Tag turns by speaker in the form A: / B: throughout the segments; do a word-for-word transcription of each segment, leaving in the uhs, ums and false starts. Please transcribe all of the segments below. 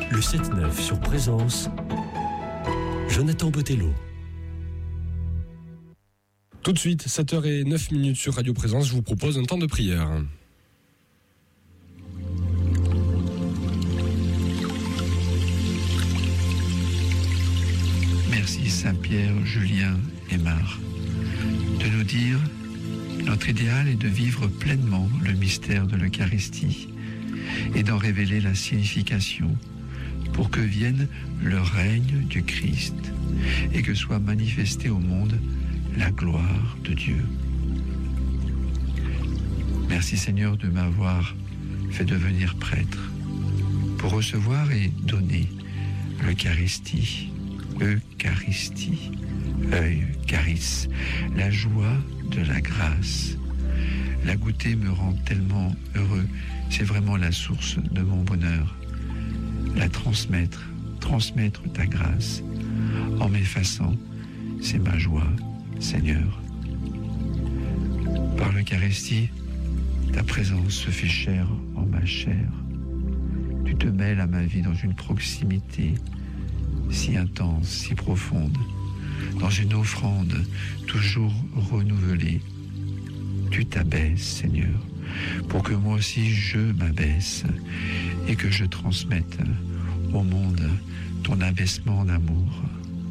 A: Le sept neuf sur Présence, Jonathan Botello.
B: Tout de suite, sept heures zéro neuf sur Radio Présence, je vous propose un temps de prière.
C: Merci Saint-Pierre, Julien et Marc de nous dire notre idéal est de vivre pleinement le mystère de l'Eucharistie et d'en révéler la signification pour que vienne le règne du Christ et que soit manifestée au monde la gloire de Dieu. Merci Seigneur de m'avoir fait devenir prêtre pour recevoir et donner l'Eucharistie. Eucharistie, œil, charis, la joie de la grâce. La goûter me rend tellement heureux, c'est vraiment la source de mon bonheur. La transmettre, transmettre ta grâce, en m'effaçant, c'est ma joie, Seigneur. Par l'Eucharistie, ta présence se fait chair en ma chair. Tu te mêles à ma vie dans une proximité si intense, si profonde, dans une offrande toujours renouvelée. Tu t'abaisses, Seigneur, pour que moi aussi je m'abaisse et que je transmette au monde ton abaissement d'amour.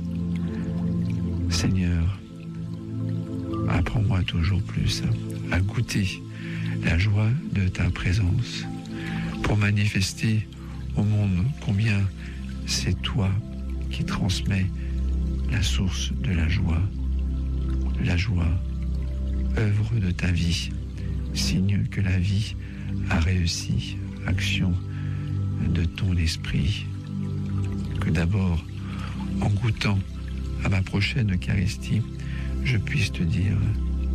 C: Seigneur, apprends-moi toujours plus à goûter la joie de ta présence pour manifester au monde combien c'est toi qui transmet la source de la joie, la joie, œuvre de ta vie, signe que la vie a réussi, action de ton esprit. Que d'abord, en goûtant à ma prochaine Eucharistie, je puisse te dire